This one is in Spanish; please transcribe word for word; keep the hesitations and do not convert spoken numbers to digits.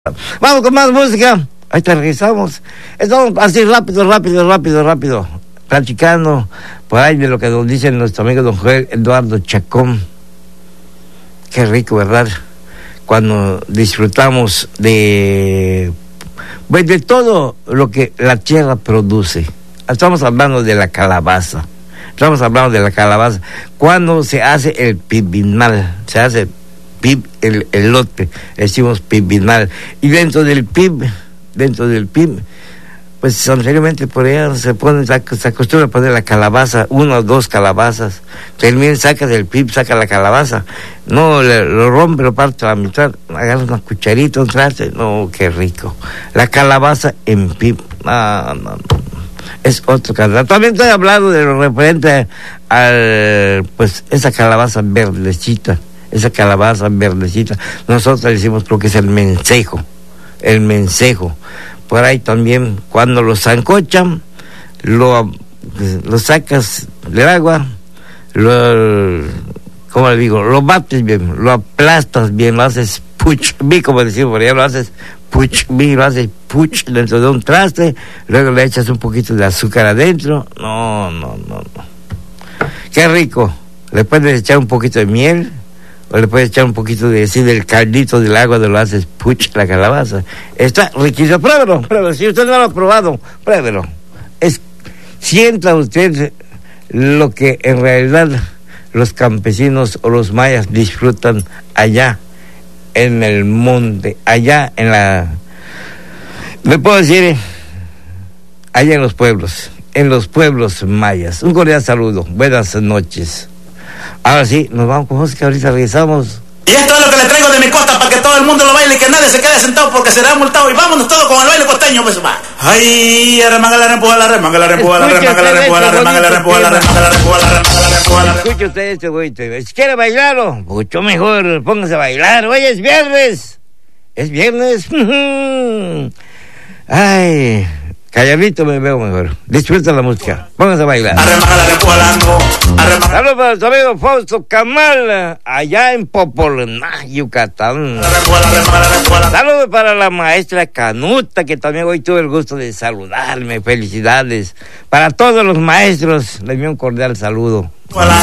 Vamos con más música. Ahí te regresamos. Estamos así rápido, rápido, rápido, rápido. Platicando por ahí de lo que nos dice nuestro amigo don Joel Eduardo Chacón. Qué rico, ¿verdad? Cuando disfrutamos de, pues, de todo lo que la tierra produce. Estamos hablando de la calabaza. Estamos hablando de la calabaza. Cuando se hace el pibinal, se hace pib, el elote, decimos pibinal. Y dentro del pib, dentro del pib, pues anteriormente por allá se pone, se acostumbra a poner la calabaza, una o dos calabazas. También sacas el pib, saca la calabaza. No, le, lo rompe, lo parte a la mitad, agarras una cucharita, un traste. No, qué rico. La calabaza en pib. No, no, no. Es otro canal. También estoy hablando de lo referente al, pues, esa calabaza verdecita. Esa calabaza verdecita. Nosotros le decimos, creo que es el mencejo. El mencejo. Por ahí también, cuando lo sancochan, lo, lo sacas del agua, lo, ¿cómo le digo? Lo bates bien, lo aplastas bien, lo haces puch, vi como decimos por allá, lo haces puch, vi, lo haces puch dentro de un traste, luego le echas un poquito de azúcar adentro. No, no, no, no. Qué rico. Le puedes echar un poquito de miel, o le puedes echar un poquito de así del caldito del agua de lo haces puch, la calabaza. Está riquísimo. Pruébelo, pruébelo. Si usted no lo ha probado, pruébelo. Es, sienta usted lo que en realidad los campesinos o los mayas disfrutan allá en el monte, allá en la, me puedo decir, allá en los pueblos, en los pueblos mayas. Un cordial saludo. Buenas noches. Ahora sí, nos vamos con música, ahorita regresamos. Y esto es lo que le traigo de mi costa para que todo el mundo lo baile y que nadie se quede sentado porque será multado. Y vámonos todos con el baile costeño, pues va. Ay, arremanga la rempuja, la remanga la rempuja, la remanga la rempuja, la remanga la rempuja, la remanga la rempuja, la remanga la rempuja. Escuche usted este güey, si quiere bailarlo, mucho mejor, póngase a bailar. Hoy es viernes, es viernes. Ay, calladito me veo mejor. Disfruta la música, póngase a bailar. Saludos para su amigo Fausto Camal, allá en Popolná, Yucatán. Saludos para la maestra Canuta, que también hoy tuve el gusto de saludarme. Felicidades. Para todos los maestros, les envío un cordial saludo.